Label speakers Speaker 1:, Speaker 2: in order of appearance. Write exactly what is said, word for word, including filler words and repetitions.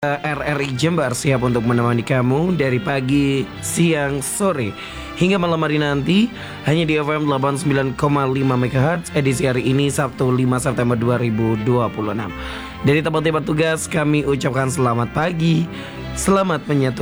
Speaker 1: R R I Jember siap untuk menemani kamu dari pagi, siang, sore hingga malam hari nanti hanya di F M delapan puluh sembilan koma lima megahertz edisi hari ini Sabtu lima September dua ribu dua puluh enam. Dari tempat-tempat tugas kami ucapkan selamat pagi, selamat menyatu